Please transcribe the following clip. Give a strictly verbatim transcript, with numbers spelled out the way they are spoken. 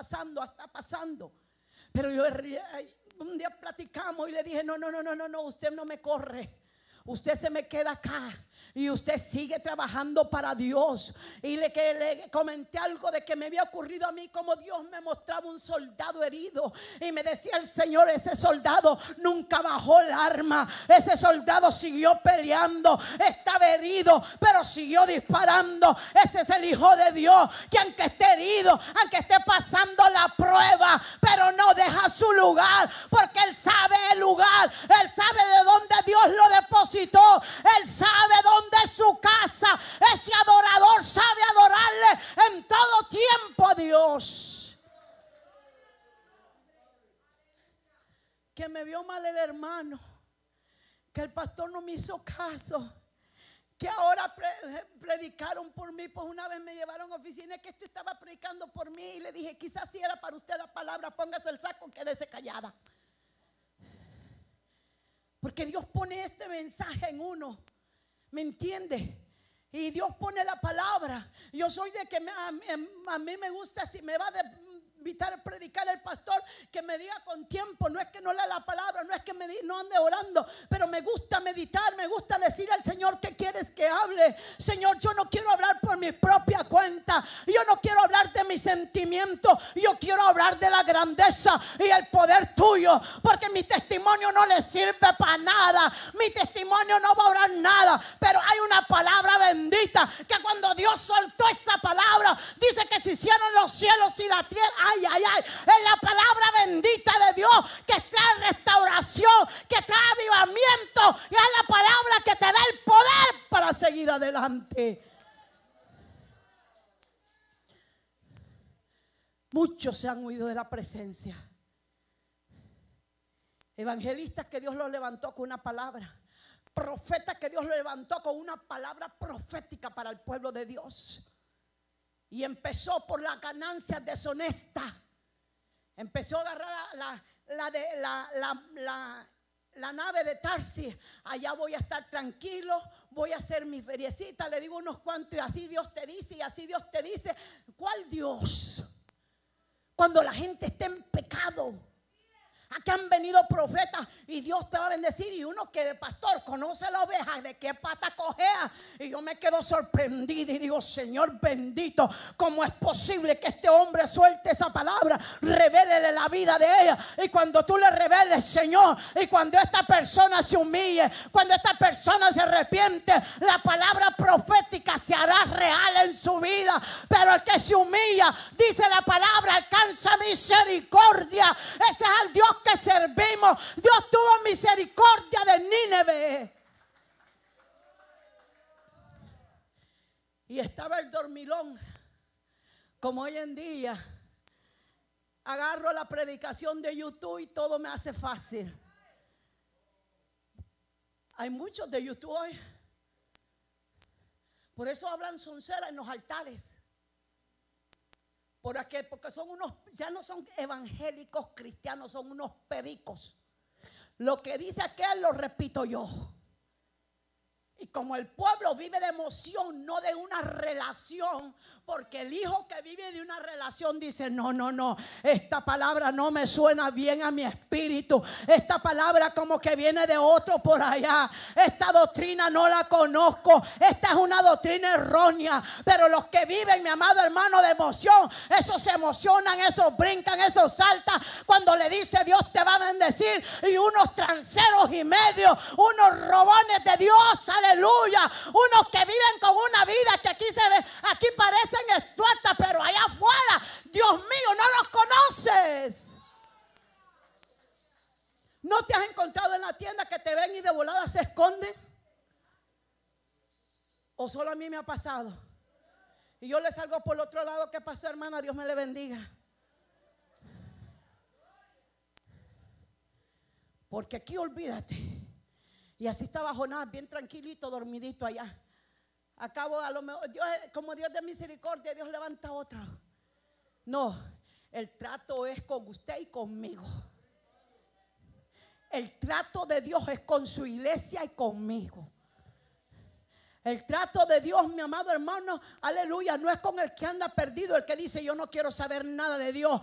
pasando, está pasando. Pero yo un día platicamos y le dije, no, no, no, no, no, no, usted no me corre. Usted se me queda acá y usted sigue trabajando para Dios. Y le, que, le comenté algo de que me había ocurrido a mí, como Dios me mostraba un soldado herido. Y me decía el Señor, ese soldado nunca bajó el arma. Ese soldado siguió peleando. Estaba herido, pero siguió disparando. Ese es el Hijo de Dios, que aunque esté herido, aunque esté pasando la prueba, pero no deja su lugar, porque Él sabe el lugar. Él sabe de dónde Dios lo depositó. Él sabe dónde es su casa. Ese adorador sabe adorarle en todo tiempo a Dios. Que me vio mal el hermano, que el pastor no me hizo caso, que ahora pre- predicaron por mí. Pues una vez me llevaron a oficina que esto estaba predicando por mí y le dije, quizás si era para usted la palabra, póngase el saco, quédese callada. Porque Dios pone este mensaje en uno, ¿me entiende? Y Dios pone la palabra. Yo soy de que me, a, mí, a mí me gusta, si me va a invitar a predicar el pastor, que me diga con tiempo. No es que no lea la palabra, no es que me, no ande orando, pero me gusta meditar, me gusta decir al Señor, ¿qué quieres que hable? Señor, yo no quiero hablar por mi propia cuenta. Yo no quiero hablar de mis sentimientos. Yo quiero hablar de la grandeza y el poder tuyo, porque mi testimonio no le sirve para nada. Mi testimonio no va a orar nada, pero hay una palabra bendita que cuando Dios soltó esa palabra, dice que se hicieron los cielos y la tierra. Ay, ay, ay, es la palabra bendita de Dios que trae restauración, que trae avivamiento, y es la palabra que te da el poder para seguir adelante. Muchos se han huido de la presencia. Evangelistas que Dios los levantó con una palabra, profetas que Dios los levantó con una palabra profética para el pueblo de Dios. Y empezó por las ganancias deshonestas. Empezó a agarrar la, la, la, de, la, la, la, la nave de Tarsis. Allá voy a estar tranquilo, voy a hacer mi feriecita. Le digo unos cuantos y así Dios te dice y así Dios te dice. ¿Cuál Dios? Cuando la gente esté en pecado. Aquí han venido profetas y Dios te va a bendecir, y uno que de pastor conoce la oveja de qué pata cojea, y yo me quedo sorprendida y digo, Señor bendito, ¿cómo es posible que este hombre suelte esa palabra? Revélele la vida de ella, y cuando tú le reveles, Señor, y cuando esta persona se humille, cuando esta persona se arrepiente, la palabra profética se hará real en su vida. Pero el que se humilla, dice la palabra, alcanza misericordia. Ese es el Dios que servimos. Dios tuvo misericordia de Nínive. Y estaba el dormilón. Como hoy en día agarro la predicación de YouTube y todo me hace fácil. Hay muchos de YouTube hoy. Por eso hablan soncera en los altares. ¿Por qué? Porque son unos, ya no son evangélicos cristianos, son unos pericos. Lo que dice aquel lo repito yo. Y como el pueblo vive de emoción, no de una relación, porque el hijo que vive de una relación dice, no, no, no, esta palabra no me suena bien a mi espíritu. Esta palabra como que viene de otro por allá. Esta doctrina no la conozco. Esta es una doctrina errónea. Pero los que viven, mi amado hermano, de emoción, esos se emocionan, esos brincan, esos saltan cuando le dice Dios te va a bendecir. Y unos tranceros y medio, unos robones de Dios, aleluya, unos que viven con una vida que aquí se ve, aquí parecen estuatas, pero allá afuera, Dios mío, no los conoces. ¿No te has encontrado en la tienda que te ven y de volada se esconden? ¿O solo a mí me ha pasado? Y yo le salgo por el otro lado. ¿Qué pasó, hermana? Dios me le bendiga. Porque aquí olvídate. Y así estaba Jonás, bien tranquilito, dormidito allá. Acabo a lo mejor, Dios, como Dios de misericordia, Dios levanta otro. No, el trato es con usted y conmigo. El trato de Dios es con su iglesia y conmigo. El trato de Dios, mi amado hermano, aleluya, no es con el que anda perdido, el que dice yo no quiero saber nada de Dios.